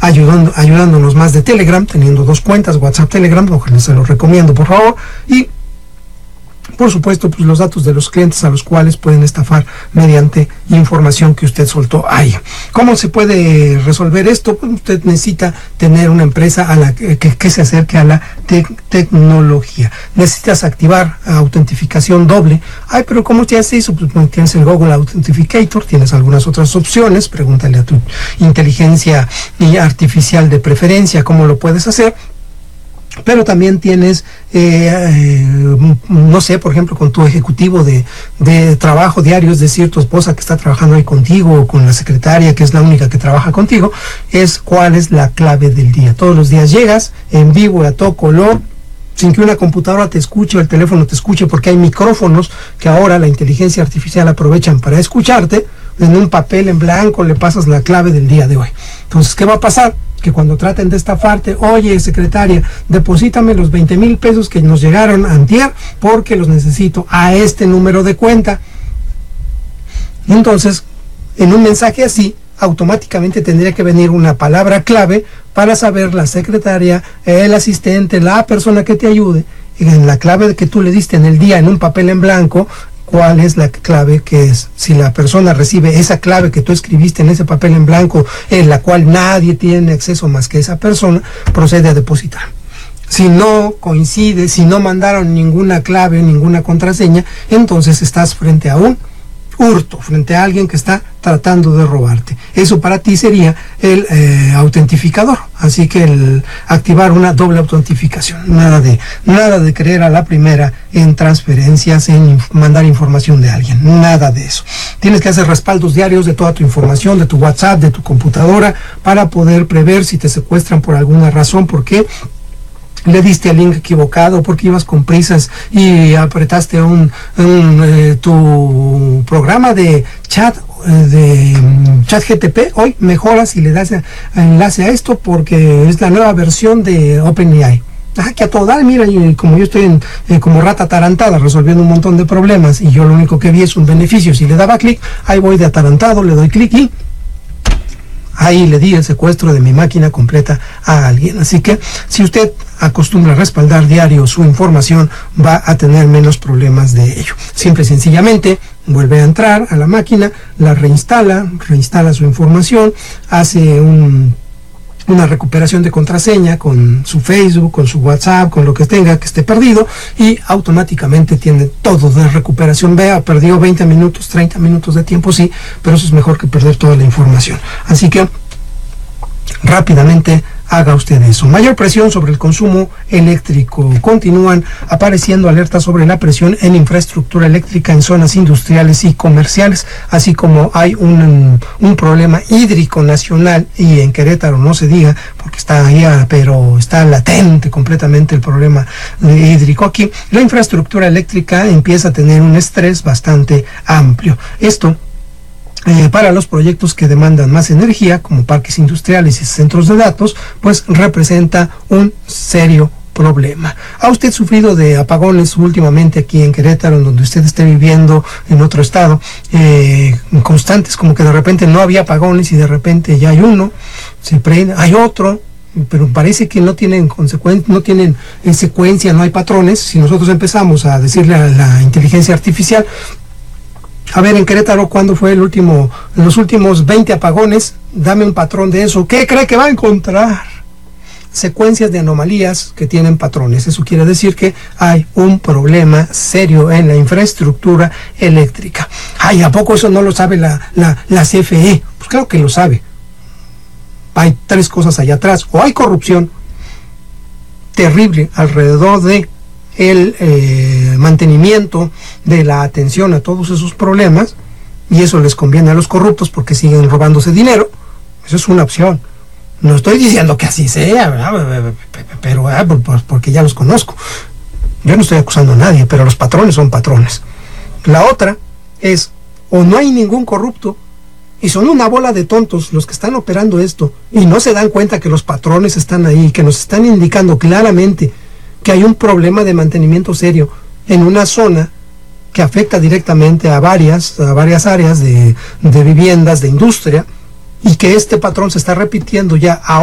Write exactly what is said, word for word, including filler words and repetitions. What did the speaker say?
ayudando, ayudándonos más de Telegram, teniendo dos cuentas, WhatsApp, Telegram, lo que se los recomiendo por favor, y por supuesto, pues los datos de los clientes a los cuales pueden estafar mediante información que usted soltó ahí. ¿Cómo se puede resolver esto? Pues usted necesita tener una empresa a la que, que, que se acerque a la te tecnología. Necesitas activar autentificación doble. Ay, pero ¿cómo te hace eso? Pues tienes el Google Authenticator, tienes algunas otras opciones. Pregúntale a tu inteligencia artificial de preferencia cómo lo puedes hacer. Pero también tienes, eh, eh, no sé, por ejemplo, con tu ejecutivo de, de trabajo diario, es decir, tu esposa que está trabajando ahí contigo, o con la secretaria que es la única que trabaja contigo, es cuál es la clave del día. Todos los días llegas en vivo, a todo color, sin que una computadora te escuche o el teléfono te escuche, porque hay micrófonos que ahora la inteligencia artificial aprovechan para escucharte. En un papel en blanco le pasas la clave del día de hoy. Entonces, ¿qué va a pasar? Que cuando traten de estafarte, oye, secretaria, deposítame los veinte mil pesos que nos llegaron antier porque los necesito a este número de cuenta. Entonces, en un mensaje así, automáticamente tendría que venir una palabra clave para saber la secretaria, el asistente, la persona que te ayude, en la clave que tú le diste en el día en un papel en blanco, cuál es la clave que es. Si la persona recibe esa clave que tú escribiste en ese papel en blanco, en la cual nadie tiene acceso más que esa persona, procede a depositar. Si no coincide, si no mandaron ninguna clave, ninguna contraseña, entonces estás frente a un hurto, frente a alguien que está tratando de robarte. Eso para ti sería el eh, autentificador. Así que el activar una doble autentificación. Nada de, nada de creer a la primera en transferencias, en inf mandar información de alguien. Nada de eso. Tienes que hacer respaldos diarios de toda tu información, de tu WhatsApp, de tu computadora, para poder prever si te secuestran por alguna razón, porque le diste al link equivocado, porque ibas con prisas y apretaste un, un eh, tu programa de chat eh, de um, chat G T P. Hoy mejoras y le das a, a enlace a esto porque es la nueva versión de OpenAI. Ah, que a todo dar, mira, y como yo estoy en, eh, como rata atarantada resolviendo un montón de problemas y yo lo único que vi es un beneficio. Si le daba clic, ahí voy de atarantado, le doy clic y ahí le di el secuestro de mi máquina completa a alguien. Así que si usted acostumbra a respaldar diario su información, va a tener menos problemas de ello. Simple y sencillamente vuelve a entrar a la máquina, la reinstala, reinstala su información, hace un una recuperación de contraseña con su Facebook, con su WhatsApp, con lo que tenga que esté perdido, y automáticamente tiene todo de recuperación. Vea, perdió veinte minutos, treinta minutos de tiempo, sí, pero eso es mejor que perder toda la información. Así que rápidamente haga usted eso. Mayor presión sobre el consumo eléctrico. Continúan apareciendo alertas sobre la presión en infraestructura eléctrica en zonas industriales y comerciales, así como hay un, un problema hídrico nacional, y en Querétaro no se diga, porque está ahí, pero está latente completamente el problema hídrico aquí. La infraestructura eléctrica empieza a tener un estrés bastante amplio. Esto Eh, para los proyectos que demandan más energía, como parques industriales y centros de datos, pues representa un serio problema. ¿Ha usted sufrido de apagones últimamente aquí en Querétaro, en donde usted esté viviendo en otro estado, eh, constantes, como que de repente no había apagones y de repente ya hay uno, se prende, hay otro, pero parece que no tienen consecuencia, no tienen en secuencia, no hay patrones? Si nosotros empezamos a decirle a la inteligencia artificial, a ver, en Querétaro, ¿cuándo fue el último, en los últimos veinte apagones? Dame un patrón de eso. ¿Qué cree que va a encontrar? Secuencias de anomalías que tienen patrones. Eso quiere decir que hay un problema serio en la infraestructura eléctrica. Ay, ¿a poco eso no lo sabe la, la, la C F E? Pues claro que lo sabe. Hay tres cosas allá atrás. O hay corrupción terrible alrededor de el eh, mantenimiento de la atención a todos esos problemas, y eso les conviene a los corruptos porque siguen robándose dinero. Eso es una opción. No estoy diciendo que así sea, ¿verdad? Pero ah, porque ya los conozco. Yo no estoy acusando a nadie, pero los patrones son patrones. La otra es, o no hay ningún corrupto y son una bola de tontos los que están operando esto y no se dan cuenta que los patrones están ahí, que nos están indicando claramente que hay un problema de mantenimiento serio en una zona que afecta directamente a varias, a varias áreas de, de viviendas, de industria, y que este patrón se está repitiendo ya ahora.